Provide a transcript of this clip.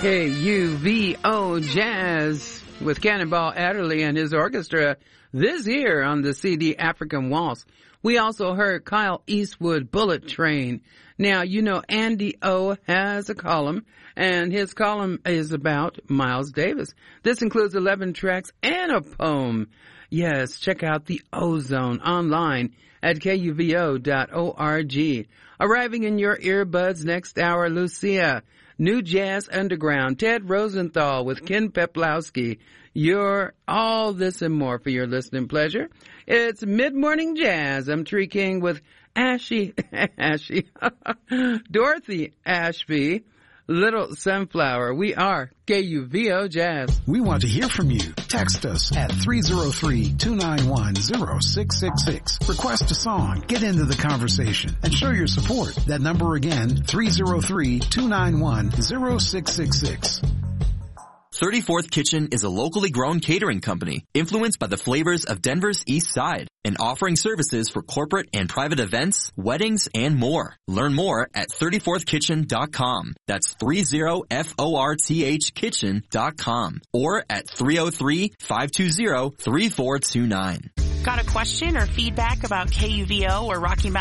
KUVO Jazz with Cannonball Adderley and his orchestra this year on the CD African Waltz. We also heard Kyle Eastwood, Bullet Train. Now, you know Andy O has a column, and his column is about Miles Davis. This includes 11 tracks and a poem. Yes, check out the Ozone online at KUVO.org. Arriving in your earbuds next hour, Lucia, New Jazz Underground, Ted Rosenthal with Ken Peplowski. You're all this and more for your listening pleasure. It's Mid-Morning Jazz. I'm Tree King with Dorothy Ashby, Little Sunflower. We are KUVO Jazz. We want to hear from you. Text us at 303-291-0666. Request a song, get into the conversation, and show your support. That number again, 303-291-0666. 34th Kitchen is a locally grown catering company influenced by the flavors of Denver's East Side and offering services for corporate and private events, weddings, and more. Learn more at 34thkitchen.com. That's 30FORTH kitchen.com or at 303-520-3429. Got a question or feedback about KUVO or Rocky Mountain